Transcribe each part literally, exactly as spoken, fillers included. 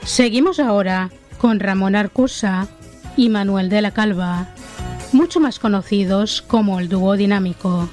Seguimos ahora con Ramón Arcusa y Manuel de la Calva, mucho más conocidos como el dúo dinámico.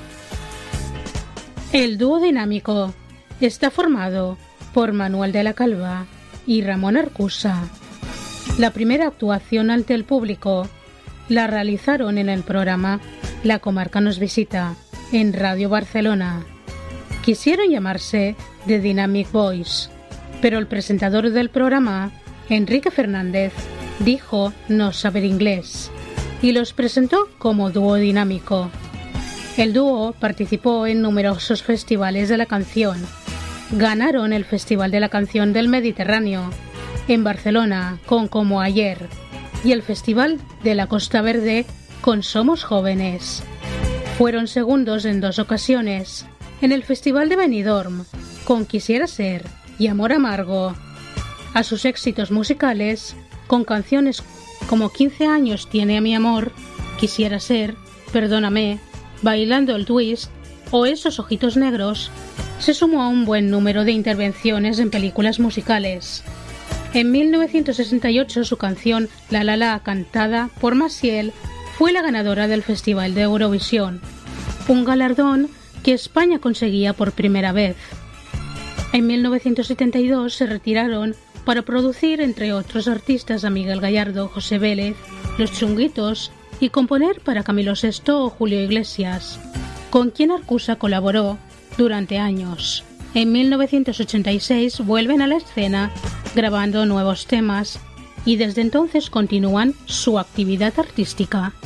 El dúo dinámico está formado por Manuel de la Calva y Ramón Arcusa. La primera actuación ante el público la realizaron en el programa La Comarca nos visita, en Radio Barcelona. Quisieron llamarse The Dynamic Boys, pero el presentador del programa, Enrique Fernández, dijo no saber inglés y los presentó como dúo dinámico. El dúo participó en numerosos festivales de la canción. Ganaron el Festival de la Canción del Mediterráneo en Barcelona con Como Ayer y el Festival de la Costa Verde con Somos Jóvenes. Fueron segundos en dos ocasiones en el Festival de Benidorm con Quisiera Ser y Amor Amargo. A sus éxitos musicales, con canciones como quince años tiene a mi amor, Quisiera Ser, Perdóname, Bailando el Twist o Esos ojitos negros, se sumó a un buen número de intervenciones en películas musicales. En mil novecientos sesenta y ocho su canción La La La, cantada por Maciel, fue la ganadora del Festival de Eurovisión, un galardón que España conseguía por primera vez. En mil novecientos setenta y dos se retiraron para producir, entre otros artistas, a Miguel Gallardo, José Vélez, Los Chunguitos y componer para Camilo Sesto o Julio Iglesias, con quien Arcusa colaboró durante años. En mil novecientos ochenta y seis vuelven a la escena grabando nuevos temas y desde entonces continúan su actividad artística.